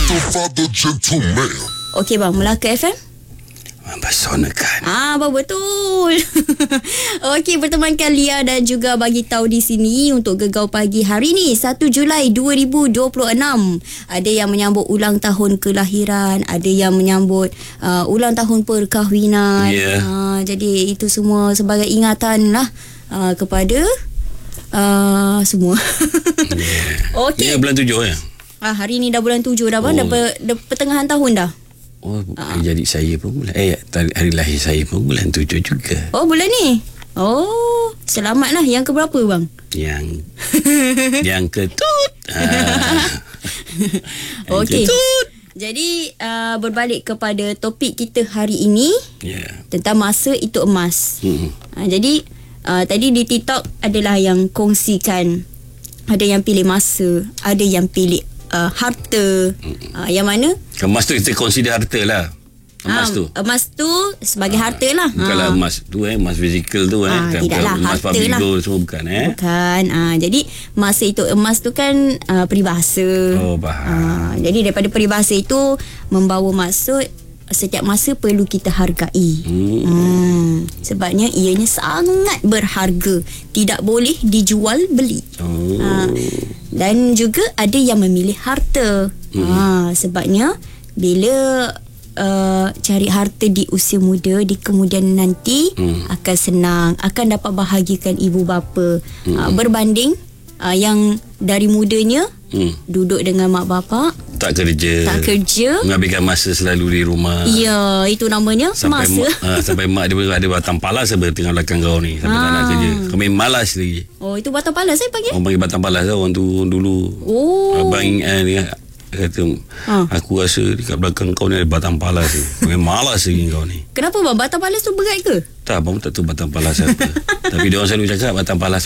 Okey bang, Melaka FM. Bersonakan. Abang betul. Okey, bertemankan Lia dan juga bagi tahu di sini untuk Gegau Pagi hari ni 1 Julai 2026. Ada yang menyambut ulang tahun kelahiran, ada yang menyambut ulang tahun perkahwinan. Jadi itu semua sebagai ingatan lah kepada semua. Okey. Bulan 7 ya. Hari ni dah bulan 7 dah bang, dah pertengahan tahun dah. Jadi saya pun bulan hari lahir saya pun bulan 7 juga. Bulan ni. Selamatlah. Yang ke berapa bang? Yang ketut. Okey. Jadi berbalik kepada topik kita hari ini, tentang masa itu emas. Jadi tadi di TikTok adalah yang kongsikan, ada yang pilih masa, ada yang pilih harta. Yang mana? Emas tu kita consider harta lah. Emas tu sebagai harta lah. Bukanlah emas tu emas fizikal tu tidaklah, emas harta lah. semua bukan Bukan. Jadi masa itu emas tu kan peribahasa. Faham. Jadi daripada peribahasa itu membawa maksud setiap masa perlu kita hargai. Sebabnya ianya sangat berharga, tidak boleh dijual beli. Dan juga ada yang memilih harta. Sebabnya bila cari harta di usia muda, di kemudian nanti akan senang, akan dapat bahagikan ibu bapa. Berbanding yang dari mudanya duduk dengan mak bapak, tak kerja, menghabiskan masa selalu di rumah. Ya, itu namanya sampai masa. Sampai mak dia ada batang palas tengah belakang kau ni, sampai tak nak kerja. Kau main malas lagi. Itu batang palas saya panggil. Orang panggil batang palas orang tu dulu. Abang ni kata, aku rasa dekat belakang kau ni ada batang palas ni. Main malas lagi kau ni. Kenapa bang? Batang palas tu berat ke? Tak, abang tak tahu batang palas apa. Tapi dia orang selalu cakap batang palas.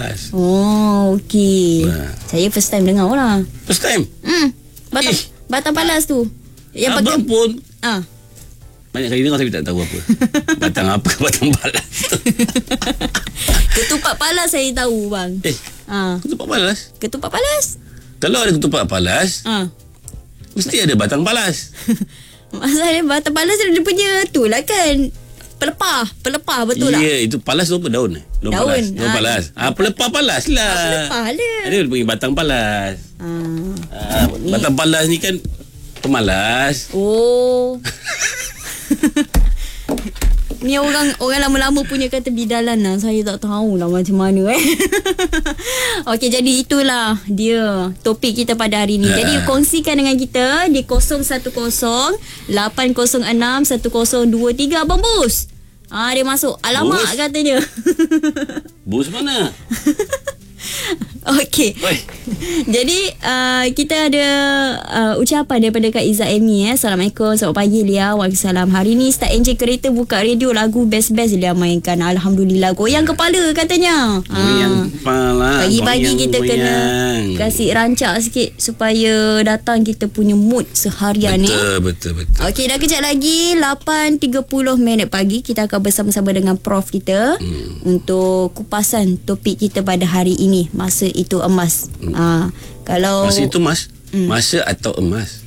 Okey. Saya first time dengar lah. First time? Batang palas tu. Yang abang pun banyak kali dengar tapi tak tahu apa. Batang palas. Ketupat palas saya tahu bang. Ketupat palas? Kalau ada ketupat palas, mesti ada batang palas. Masalahnya batang palas dia punya tu lah kan. Pelepah betul tak? Ya, itu palas tu apa? Daun palas. Pelepah palas lah. Pelepah lah. Ada dia panggil batang palas. Batang palas ni kan pemalas. Ni orang lama-lama punya kata bidalan lah. Saya tak tahu lah macam mana Okey, jadi itulah dia topik kita pada hari ni. Jadi kongsikan dengan kita di 010-806-1023. Abang Bus, dia masuk. Alamak Bus katanya. Bus mana? Okey. Jadi kita ada ucapan daripada Kak Izzat Amy. Assalamualaikum, selamat pagi Lia. Waalaikumsalam. Hari ni start enjin kereta, buka radio, lagu best-best Lia mainkan. Alhamdulillah, goyang kepala katanya. Goyang kepala. Pagi-pagi kita kena kasih rancak sikit supaya datang kita punya mood seharian ni. Betul. Okey, dah kejap lagi 8.30 pagi kita akan bersama-sama dengan Prof kita untuk kupasan topik kita pada hari ini. Masa itu emas. Kalau masa itu masa atau emas?